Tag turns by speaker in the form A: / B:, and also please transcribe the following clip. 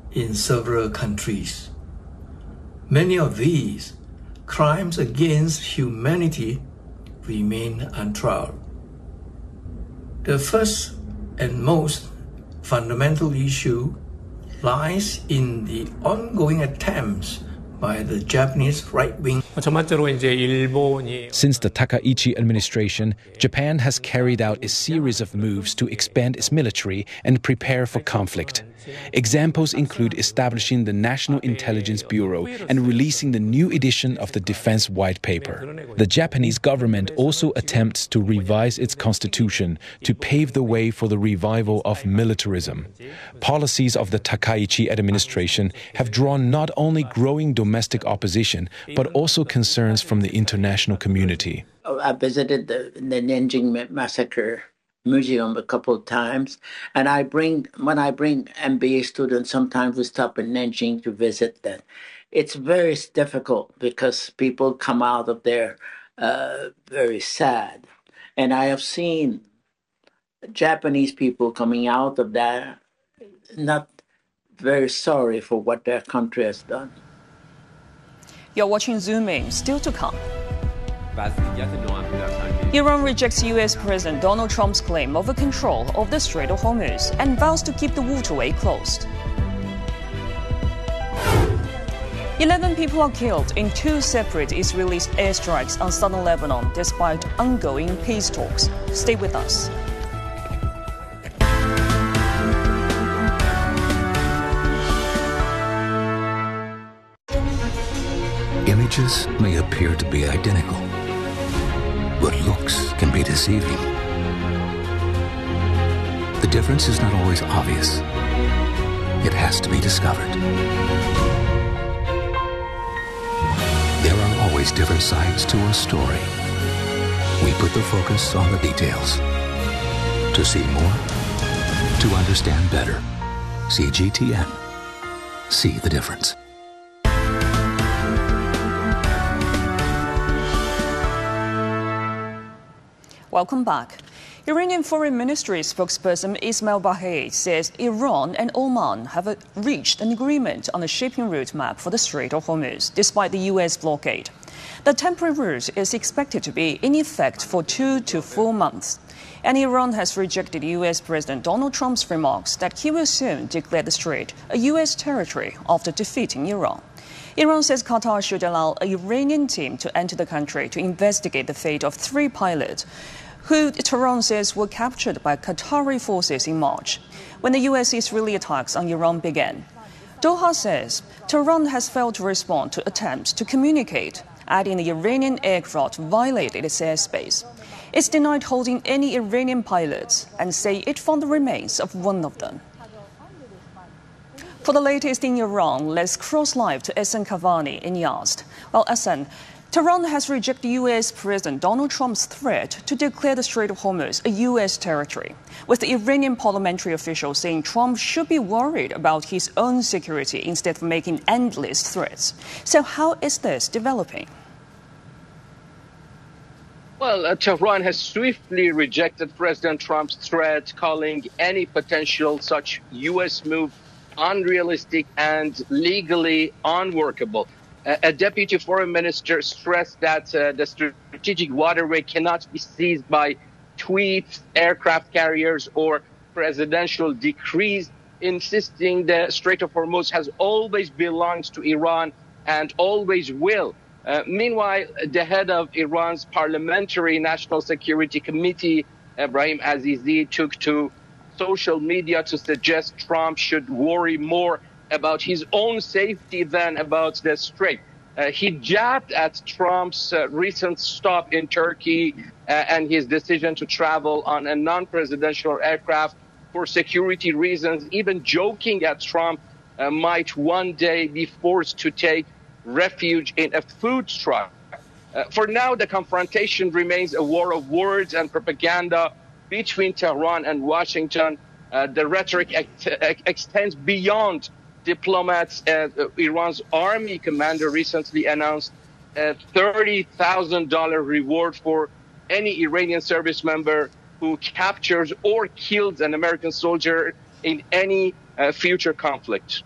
A: in several countries. Many of these crimes against humanity remain untried. The first and most fundamental issue lies in the ongoing attempts by the Japanese right-wing.
B: Since the Takaichi administration, Japan has carried out a series of moves to expand its military and prepare for conflict. Examples include establishing the National Intelligence Bureau and releasing the new edition of the Defense White Paper. The Japanese government also attempts to revise its constitution to pave the way for the revival of militarism. Policies of the Takaichi administration have drawn not only growing domestic opposition, but also concerns from the international community.
C: I visited the Nanjing Massacre Museum a couple of times, and when I bring MBA students, sometimes we stop in Nanjing to visit that. It's very difficult because people come out of there very sad. And I have seen Japanese people coming out of there not very sorry for what their country has done.
D: You're watching Zoom In, still to come. Iran rejects U.S. President Donald Trump's claim of control of the Strait of Hormuz and vows to keep the waterway closed. 11 people are killed in 2 separate Israeli airstrikes on southern Lebanon despite ongoing peace talks. Stay with us.
E: Images may appear to be identical, but looks can be deceiving. The difference is not always obvious. It has to be discovered. There are always different sides to a story. We put the focus on the details. To see more, to understand better. CGTN. See the difference.
D: Welcome back. Iranian Foreign Ministry spokesperson Ismail Baghei says Iran and Oman have reached an agreement on a shipping route map for the Strait of Hormuz, despite the U.S. blockade. The temporary route is expected to be in effect for 2 to 4 months. And Iran has rejected U.S. President Donald Trump's remarks that he will soon declare the strait a U.S. territory after defeating Iran. Iran says Qatar should allow an Iranian team to enter the country to investigate the fate of 3 pilots who Tehran says were captured by Qatari forces in March, when the U.S.-Israeli attacks on Iran began. Doha says Tehran has failed to respond to attempts to communicate, adding the Iranian aircraft violated its airspace. It's denied holding any Iranian pilots and say it found the remains of one of them. For the latest in Iran, let's cross live to Ehsan Kavani in Yazd. Well, Ehsan, Tehran has rejected U.S. President Donald Trump's threat to declare the Strait of Hormuz a U.S. territory, with the Iranian parliamentary official saying Trump should be worried about his own security instead of making endless threats. So how is this developing?
F: Well, Tehran has swiftly rejected President Trump's threat, calling any potential such U.S. move unrealistic and legally unworkable. A deputy foreign minister stressed that the strategic waterway cannot be seized by tweets, aircraft carriers, or presidential decrees, insisting the Strait of Hormuz has always belonged to Iran and always will. Meanwhile, the head of Iran's Parliamentary National Security Committee, Ebrahim Azizi, took to social media to suggest Trump should worry more about his own safety than about the strait. He jabbed at Trump's recent stop in Turkey and his decision to travel on a non-presidential aircraft for security reasons, even joking at Trump might one day be forced to take refuge in a food truck. For now, the confrontation remains a war of words and propaganda between Tehran and Washington. The rhetoric extends beyond diplomats. Iran's army commander recently announced a $30,000 reward for any Iranian service member who captures or kills an American soldier in any future conflict.